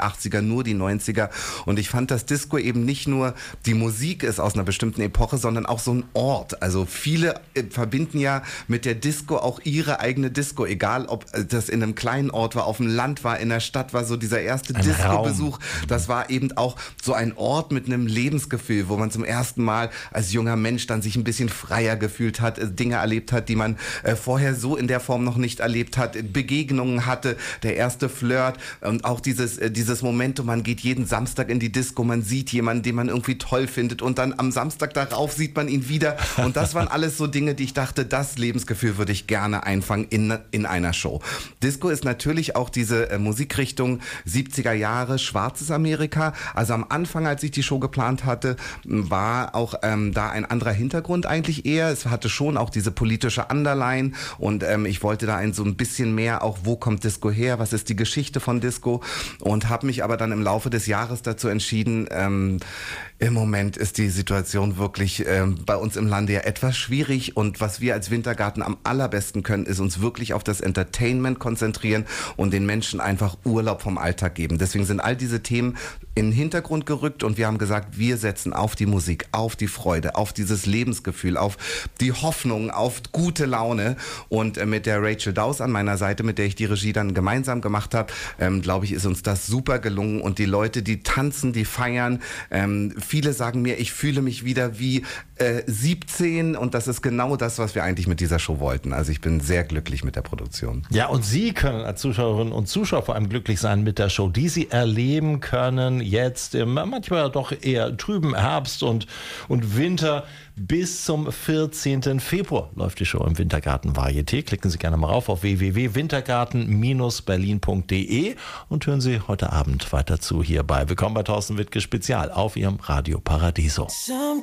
80er, nur die 90er. Und ich fand, dass Disco eben nicht nur die Musik ist aus einer bestimmten Epoche, sondern auch so ein Ort. Also viele verbinden ja mit der Disco auch ihre eigene Disco, egal ob das in einem kleinen Ort war, auf dem Land war, in der Stadt war, so dieser erste Disco-Besuch. Das war eben auch so ein Ort mit einem Lebensgefühl, wo man zum ersten Mal als junger Mensch dann sich ein bisschen freier gefühlt hat, Dinge erlebt hat, die man vorher so in der Form noch nicht erlebt hat, Begegnungen hatte, der erste Flirt und auch dieses Momentum, man geht jeden Samstag in die Disco, man sieht jemanden, den man irgendwie toll findet und dann am Samstag darauf sieht man ihn wieder und das waren alles so Dinge, die ich dachte, das Lebensgefühl würde ich gerne einfangen in einer Show. Disco ist natürlich auch diese Musikrichtung 70er Jahre, schwarzes Amerika. Also am Anfang, als ich die Show geplant hatte, war auch da ein anderer Hintergrund eigentlich eher. Es hatte schon auch diese politische Underline und ich wollte da so ein bisschen mehr auch, wo kommt Disco her, was ist die Geschichte von Disco und habe mich aber dann im Laufe des Jahres dazu entschieden, im Moment ist die Situation wirklich bei uns im Lande ja etwas schwierig und was wir als Wintergarten am allerbesten können, ist uns wirklich auf das Entertainment konzentrieren und den Menschen einfach Urlaub vom Alltag geben. Deswegen sind all diese Themen in den Hintergrund gerückt und wir haben gesagt, wir setzen auf die Musik, auf die Freude, auf dieses Lebensgefühl, auf die Hoffnung, auf gute Laune und mit der Rachel Dawes an meiner Seite, mit der ich die Regie dann gemeinsam gemacht habe, glaube ich, ist uns das super gelungen und die Leute, die tanzen, die feiern, viele sagen mir, ich fühle mich wieder wie 17 und das ist genau das, was wir eigentlich mit dieser Show wollten. Also ich bin sehr glücklich mit der Produktion. Ja, und Sie können als Zuschauerinnen und Zuschauer vor allem glücklich sein mit der Show, die Sie erleben können jetzt im manchmal doch eher trüben Herbst und Winter. Bis zum 14. Februar läuft die Show im Wintergarten Varieté. Klicken Sie gerne mal rauf auf www.wintergarten-berlin.de und hören Sie heute Abend weiter zu hierbei. Willkommen bei Thorsten Wittke Spezial auf Ihrem Radio Paradiso.